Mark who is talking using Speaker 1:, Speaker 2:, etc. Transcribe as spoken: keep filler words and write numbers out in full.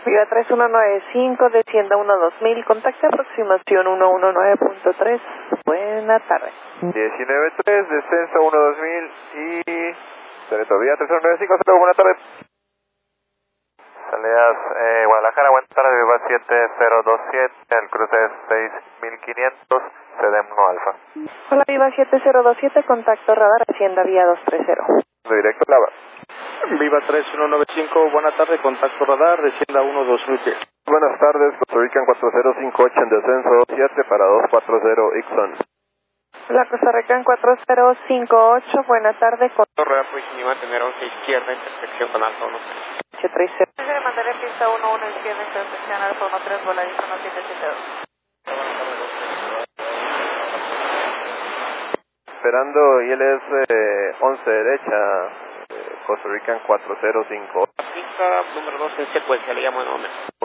Speaker 1: Viva tres uno nueve cinco, descienda uno dos mil, contacte aproximación uno uno nueve punto tres. Buena tarde.
Speaker 2: diecinueve tres, descenso uno dos mil y... Sereto, Viva tres uno nueve cinco, hasta luego, buena tarde. Salidas, eh, Guadalajara, buenas tardes, Viva siete cero dos siete, el cruce es seis mil quinientos, C D M uno Alfa.
Speaker 1: Hola, Viva siete cero dos siete, contacto radar, Hacienda Vía dos tres cero.
Speaker 2: Directo, Lava.
Speaker 3: Viva tres uno nueve cinco, buena tarde, contacto radar, descienda uno dos mil.
Speaker 2: Buenas tardes, Costa Rican cuatro cero cinco ocho en descenso siete para dos cuatro cero, Ixon.
Speaker 1: Hola, Costa Rica cuatro cero cinco ocho, buena tarde, con
Speaker 3: Torre Approaching iba a tener once izquierda, intersección con Alfa uno tres.
Speaker 1: ocho tres cero. Le mandaré pista uno uno izquierda, intersección Alfa uno tres, voladito uno siete siete dos.
Speaker 2: Esperando I L S eh, once derecha, eh, Costa Rican cuatro cero cinco.
Speaker 3: Pista número dos en secuencia, le llamo en momento.